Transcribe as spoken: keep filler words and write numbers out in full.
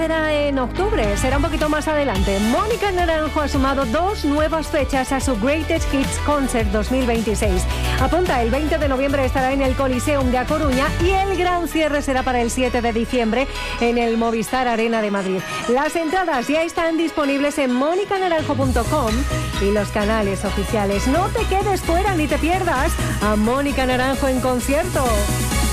será en octubre, será un poquito más adelante. Mónica Naranjo ha sumado dos nuevas fechas a su Greatest Hits Concert dos mil veintiséis. Apunta, el veinte de noviembre estará en el Coliseum de A Coruña y el gran cierre será para el siete de diciembre en el Movistar Arena de Madrid. Las entradas ya están disponibles en mónica naranjo punto com y los canales oficiales. No te quedes fuera ni te pierdas a Mónica Naranjo en concierto.